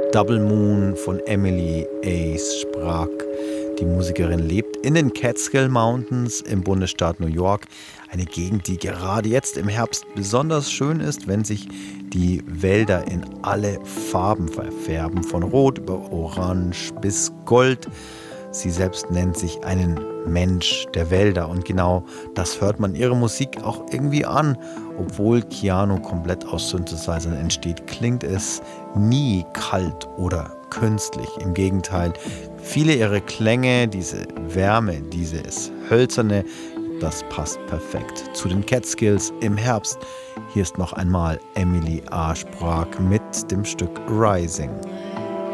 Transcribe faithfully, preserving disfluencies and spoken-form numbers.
Double Moon von Emily Ace sprach. Die Musikerin lebt in den Catskill Mountains im Bundesstaat New York. Eine Gegend, die gerade jetzt im Herbst besonders schön ist, wenn sich die Wälder in alle Farben verfärben, von Rot über Orange bis Gold. Sie selbst nennt sich einen Mensch der Wälder und genau das hört man ihre Musik auch irgendwie an. Obwohl Keanu komplett aus Synthesizern entsteht, klingt es nie kalt oder künstlich. Im Gegenteil, viele ihrer Klänge, diese Wärme, dieses Hölzerne, das passt perfekt zu den Catskills im Herbst. Hier ist noch einmal Emily A. Sprach mit dem Stück Rising.